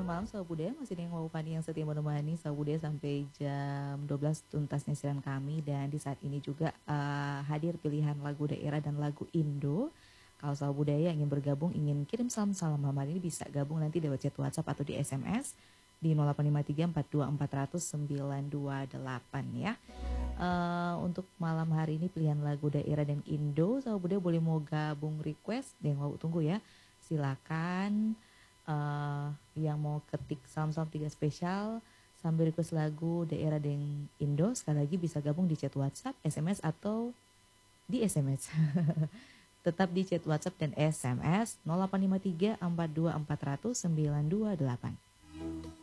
malam Sahabat Budaya, masih dengan Wawu Fani yang setia menemani Sahabat Budaya sampai jam 12 tuntasnya siaran kami. Dan di saat ini juga hadir pilihan lagu daerah dan lagu Indo. Kalau Sahabat Budaya ingin bergabung, ingin kirim salam-salam malam hari ini, bisa gabung nanti lewat chat WhatsApp atau di SMS di 0853 42400 928 ya. Untuk malam hari ini pilihan lagu daerah dan Indo, Sahabat Budaya boleh mau gabung request, dan Wawu tunggu ya. Silakan yang mau ketik salam-salam 3 spesial sambil request lagu daerah dan Indo, sekali lagi bisa gabung di chat WhatsApp, SMS atau di SMS. Tetap di chat WhatsApp dan SMS 0853 42400 928.